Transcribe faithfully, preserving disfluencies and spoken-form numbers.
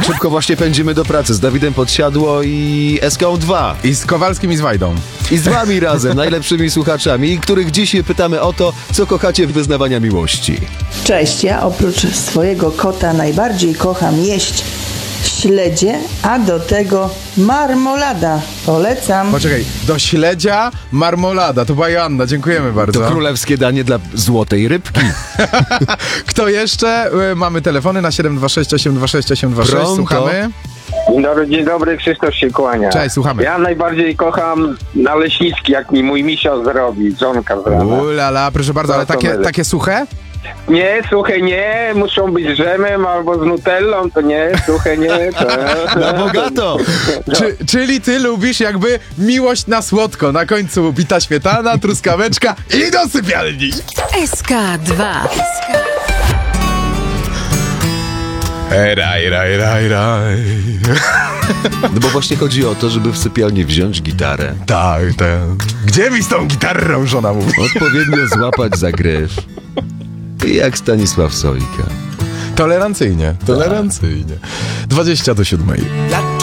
tak szybko właśnie pędzimy do pracy z Dawidem Podsiadło i S K dwa. I z Kowalskim i z Wajdą. I z wami razem, najlepszymi słuchaczami, których dziś pytamy o to, co kochacie w wyznawania miłości. Cześć, ja oprócz swojego kota najbardziej kocham jeść śledzie, a do tego marmolada. Polecam. Poczekaj, do śledzia marmolada. To była Joanna, dziękujemy bardzo. To królewskie danie dla złotej rybki. Kto jeszcze? Mamy telefony na siedem dwa sześć osiem dwa sześć osiem dwa sześć. Pronto. Słuchamy. Dzień dobry, dzień dobry, Krzysztof się kłania. Cześć, słuchamy. Ja najbardziej kocham naleśniczki, jak mi mój misio zrobi, żonka z rana. Ulala, proszę bardzo, ale takie, takie suche? Nie, suche nie, muszą być z dżemem albo z nutellą, to nie, suche nie. To... Na bogato! Czy, czyli ty lubisz jakby miłość na słodko. Na końcu bita śmietana, truskaweczka i do sypialni. S K dwa. Raj, raj, raj, raj. No bo właśnie chodzi o to, żeby w sypialni wziąć gitarę, Tak, tak. Gdzie mi z tą gitarą, żona mówi? odpowiednio złapać za gryf i jak Stanisław Sojka. Tolerancyjnie, tolerancyjnie. dwadzieścia do siódmej.